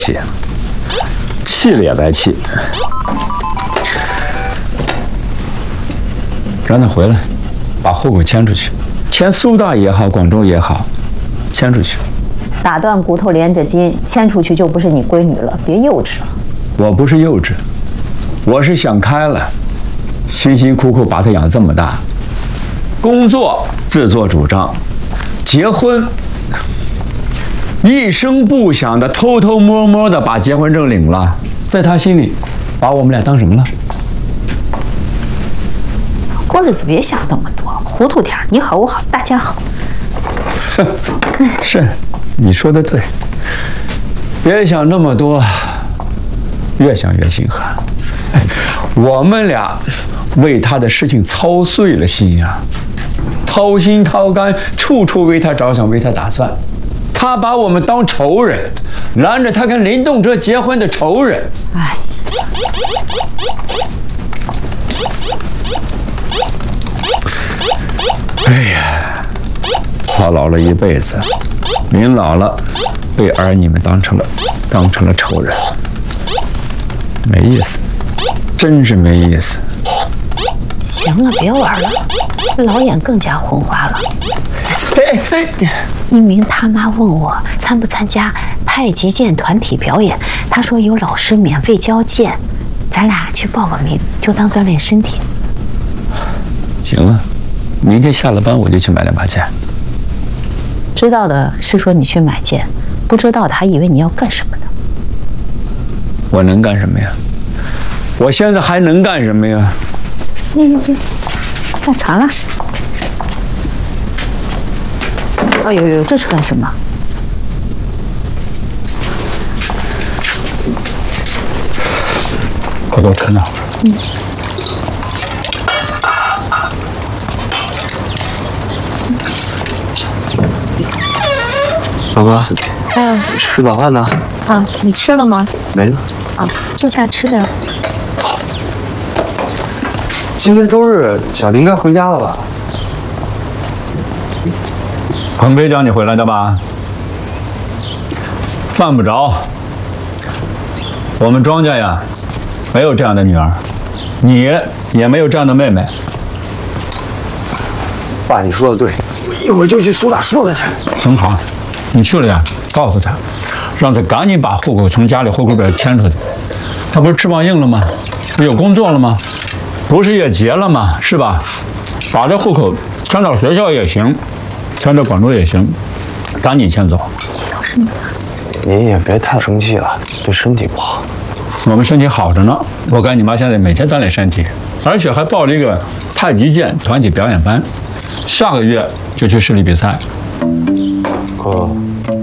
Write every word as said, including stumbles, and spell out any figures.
气，气了也白气。让他回来，把户口迁出去，迁苏大也好，广州也好，迁出去。 打断骨头连着筋，迁出去就不是你闺女了，别幼稚了。 我不是幼稚，我是想开了，辛辛苦苦把她养这么大，工作自作主张，结婚一声不响的偷偷摸摸的把结婚证领了，在他心里，把我们俩当什么了？ 过日子别想那么多，糊涂点儿，你好我好大家好。 是，你说的对，别想那么多，越想越心寒。哎，我们俩为他的事情操碎了心呀，掏心掏肝，处处为他着想，为他打算。他把我们当仇人，拦着他跟林动辄结婚的仇人。 哎哎呀，操劳了一辈子，您老了，被儿女们当成了当成了仇人，没意思，真是没意思。 行了，别玩了，老眼更加昏花了。 哎哎， 一鸣他妈问我参不参加太极剑团体表演，他说有老师免费教剑，咱俩去报个名，就当锻炼身体。 行啊，明天下了班我就去买两把剑。 知道的是说你去买剑，不知道的还以为你要干什么呢。 我能干什么呀？我现在还能干什么呀？ 那那那，下船了。哎呦呦，这是干什么？ 快给我盛上。嗯。 老哥， 哎， 吃饱饭呢？ 啊，你吃了吗？ 没了。 啊，就差吃点。 今天周日，小林该回家了吧？ 彭飞叫你回来的吧？犯不着。我们庄家呀，没有这样的女儿，你也没有这样的妹妹。 爸，你说的对，我一会儿就去苏大说他去。 很好，你去了呀，告诉他，让他赶紧把户口从家里户口本迁出去。他不是翅膀硬了吗？不有工作了吗？不是也结了吗？是吧？把这户口迁到学校也行，迁到广州也行，赶紧迁走。 您也别太生气了，对身体不好。 我们身体好着呢，我跟你妈现在每天锻炼身体，而且还报了一个太极剑团体表演班，下个月就去市里比赛。 哥，